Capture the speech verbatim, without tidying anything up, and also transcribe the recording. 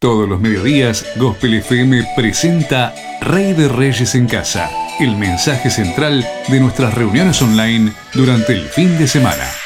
Todos los mediodías, Gospel F M presenta Rey de Reyes en Casa, el mensaje central de nuestras reuniones online durante el fin de semana.